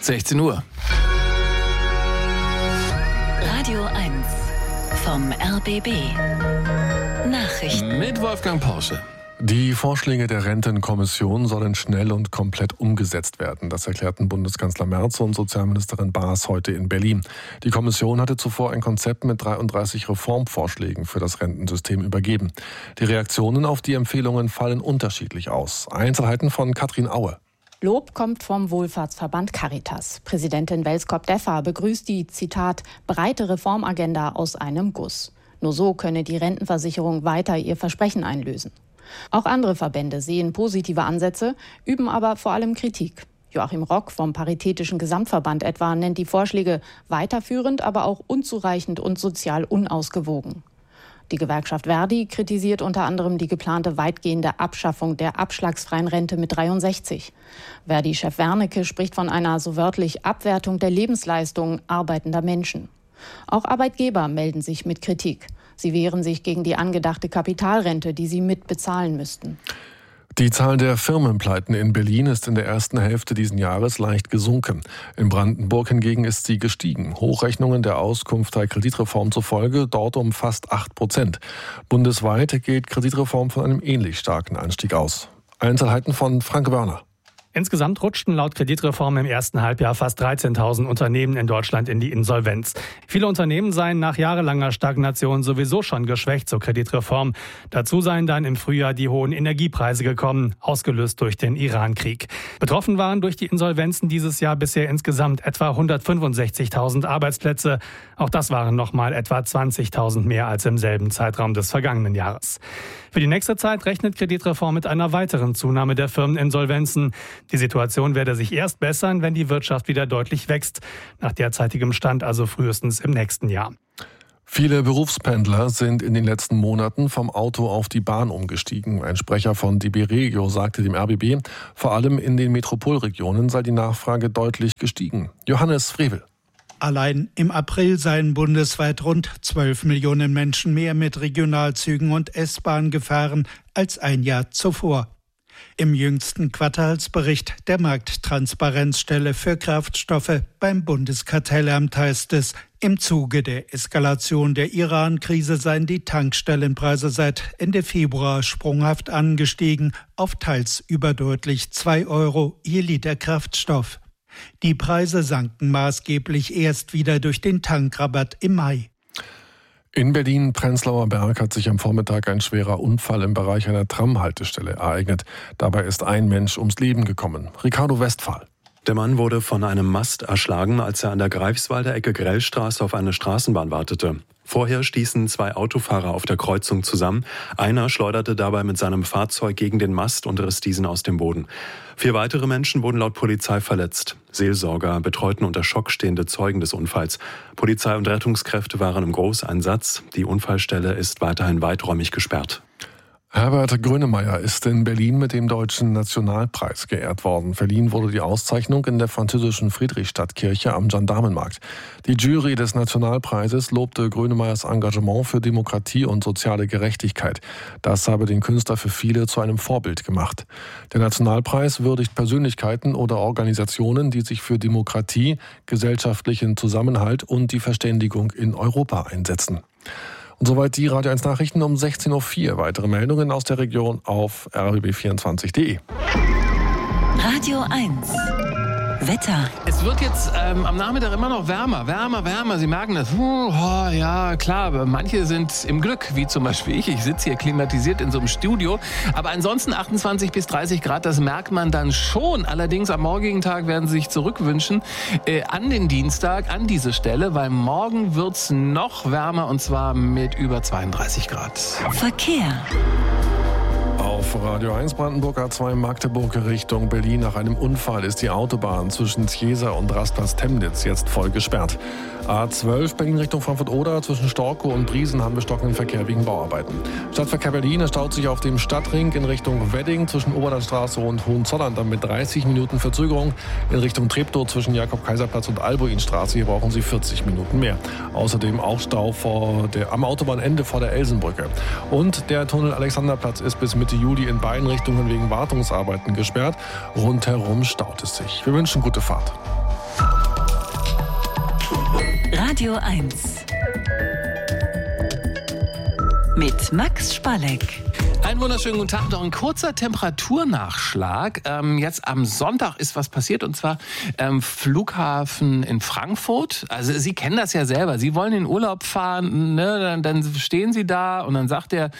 16 Uhr. Radio 1 vom RBB. Nachrichten Mit Wolfgang Porsche. Die Vorschläge der Rentenkommission sollen schnell und komplett umgesetzt werden. Das erklärten Bundeskanzler Merz und Sozialministerin Baas heute in Berlin. Die Kommission hatte zuvor ein Konzept mit 33 Reformvorschlägen für das Rentensystem übergeben. Die Reaktionen auf die Empfehlungen fallen unterschiedlich aus. Einzelheiten von Katrin Aue. Lob kommt vom Wohlfahrtsverband Caritas. Präsidentin Welskop-Deffer begrüßt die, Zitat, breite Reformagenda aus einem Guss. Nur so könne die Rentenversicherung weiter ihr Versprechen einlösen. Auch andere Verbände sehen positive Ansätze, üben aber vor allem Kritik. Joachim Rock vom Paritätischen Gesamtverband etwa nennt die Vorschläge weiterführend, aber auch unzureichend und sozial unausgewogen. Die Gewerkschaft Verdi kritisiert unter anderem die geplante weitgehende Abschaffung der abschlagsfreien Rente mit 63. Verdi-Chef Wernicke spricht von einer so wörtlich Abwertung der Lebensleistung arbeitender Menschen. Auch Arbeitgeber melden sich mit Kritik. Sie wehren sich gegen die angedachte Kapitalrente, die sie mitbezahlen müssten. Die Zahl der Firmenpleiten in Berlin ist in der ersten Hälfte dieses Jahres leicht gesunken. In Brandenburg hingegen ist sie gestiegen. Hochrechnungen der Auskunft der Kreditreform zufolge dort um fast 8%. Bundesweit geht Kreditreform von einem ähnlich starken Anstieg aus. Einzelheiten von Frank Wörner. Insgesamt rutschten laut Kreditreform im ersten Halbjahr fast 13.000 Unternehmen in Deutschland in die Insolvenz. Viele Unternehmen seien nach jahrelanger Stagnation sowieso schon geschwächt zur Kreditreform. Dazu seien dann im Frühjahr die hohen Energiepreise gekommen, ausgelöst durch den Iran-Krieg. Betroffen waren durch die Insolvenzen dieses Jahr bisher insgesamt etwa 165.000 Arbeitsplätze. Auch das waren nochmal etwa 20.000 mehr als im selben Zeitraum des vergangenen Jahres. Für die nächste Zeit rechnet Kreditreform mit einer weiteren Zunahme der Firmeninsolvenzen. Die Situation werde sich erst bessern, wenn die Wirtschaft wieder deutlich wächst. Nach derzeitigem Stand also frühestens im nächsten Jahr. Viele Berufspendler sind in den letzten Monaten vom Auto auf die Bahn umgestiegen. Ein Sprecher von DB Regio sagte dem RBB, vor allem in den Metropolregionen sei die Nachfrage deutlich gestiegen. Johannes Frevel. Allein im April seien bundesweit rund 12 Millionen Menschen mehr mit Regionalzügen und S-Bahn gefahren als ein Jahr zuvor. Im jüngsten Quartalsbericht der Markttransparenzstelle für Kraftstoffe beim Bundeskartellamt heißt es, im Zuge der Eskalation der Iran-Krise seien die Tankstellenpreise seit Ende Februar sprunghaft angestiegen auf teils überdeutlich 2 Euro je Liter Kraftstoff. Die Preise sanken maßgeblich erst wieder durch den Tankrabatt im Mai. In Berlin-Prenzlauer Berg hat sich am Vormittag ein schwerer Unfall im Bereich einer Tramhaltestelle ereignet. Dabei ist ein Mensch ums Leben gekommen. Ricardo Westphal. Der Mann wurde von einem Mast erschlagen, als er an der Greifswalder Ecke Grellstraße auf eine Straßenbahn wartete. Vorher stießen 2 Autofahrer auf der Kreuzung zusammen. Einer schleuderte dabei mit seinem Fahrzeug gegen den Mast und riss diesen aus dem Boden. 4 weitere Menschen wurden laut Polizei verletzt. Seelsorger betreuten unter Schock stehende Zeugen des Unfalls. Polizei und Rettungskräfte waren im Großeinsatz. Die Unfallstelle ist weiterhin weiträumig gesperrt. Herbert Grönemeyer ist in Berlin mit dem Deutschen Nationalpreis geehrt worden. Verliehen wurde die Auszeichnung in der französischen Friedrichstadtkirche am Gendarmenmarkt. Die Jury des Nationalpreises lobte Grönemeyers Engagement für Demokratie und soziale Gerechtigkeit. Das habe den Künstler für viele zu einem Vorbild gemacht. Der Nationalpreis würdigt Persönlichkeiten oder Organisationen, die sich für Demokratie, gesellschaftlichen Zusammenhalt und die Verständigung in Europa einsetzen. Und soweit die Radio 1 Nachrichten um 16.04 Uhr. Weitere Meldungen aus der Region auf rbb24.de. Radio 1 Wetter. Es wird jetzt am Nachmittag immer noch wärmer. Sie merken das. Ja, klar, manche sind im Glück, wie zum Beispiel ich. Ich sitze hier klimatisiert in so einem Studio. Aber ansonsten 28 bis 30 Grad, das merkt man dann schon. Allerdings am morgigen Tag werden sie sich zurückwünschen an den Dienstag, an diese Stelle, weil morgen wird's noch wärmer und zwar mit über 32 Grad. Verkehr. Auf Radio 1 Brandenburg A2 Magdeburg Richtung Berlin. Nach einem Unfall ist die Autobahn zwischen Zjeser und Rastplatz-Temnitz jetzt voll gesperrt. A12 Berlin Richtung Frankfurt-Oder. Zwischen Storkow und Briesen haben wir stockenden Verkehr wegen Bauarbeiten. Stadtverkehr Berlin, es staut sich auf dem Stadtring in Richtung Wedding zwischen Oberlandstraße und Hohenzollern. Dann mit 30 Minuten Verzögerung. In Richtung Treptow zwischen Jakob-Kaiser-Platz und Albuinstraße. Hier brauchen Sie 40 Minuten mehr. Außerdem auch Stau am Autobahnende vor der Elsenbrücke. Und der Tunnel Alexanderplatz ist bis Mitte Juli in beiden Richtungen wegen Wartungsarbeiten gesperrt. Rundherum staut es sich. Wir wünschen gute Fahrt. Radio 1 mit Max Spalleck. Einen wunderschönen guten Tag. Noch ein kurzer Temperaturnachschlag. Jetzt am Sonntag ist was passiert, und zwar Flughafen in Frankfurt. Also Sie kennen das ja selber. Sie wollen in Urlaub fahren, ne? Dann stehen Sie da und dann sagt der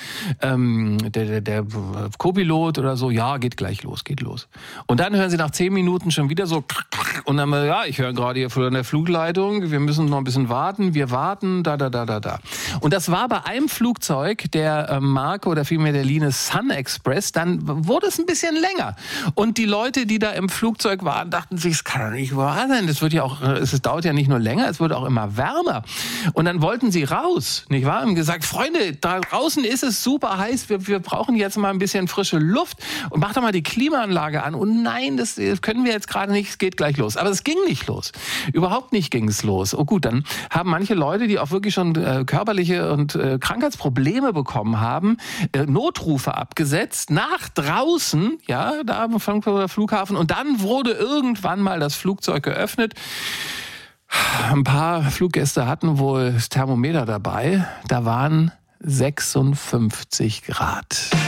Co-Pilot oder so, ja, geht gleich los, geht los. Und dann hören Sie nach 10 Minuten schon wieder so und dann, ja, ich höre gerade hier von der Flugleitung, wir müssen noch ein bisschen warten, wir warten, da. Und das war bei einem Flugzeug der Marke oder vielmehr der Linie Sun Express, dann wurde es ein bisschen länger. Und die Leute, die da im Flugzeug waren, dachten sich, es kann doch nicht wahr sein. Das wird ja auch, es dauert ja nicht nur länger, es wird auch immer wärmer. Und dann wollten sie raus, nicht wahr? Haben gesagt, Freunde, da draußen ist es super heiß, wir brauchen jetzt mal ein bisschen frische Luft und mach doch mal die Klimaanlage an. Und nein, das können wir jetzt gerade nicht, es geht gleich los. Aber es ging nicht los. Überhaupt nicht ging es los. Oh gut, dann haben manche Leute, die auch wirklich schon körperliche und Krankheitsprobleme bekommen haben, Notrufe abgesetzt, nach draußen, ja, da am Frankfurter Flughafen, und dann wurde irgendwann mal das Flugzeug geöffnet. Ein paar Fluggäste hatten wohl das Thermometer dabei, da waren 56 Grad.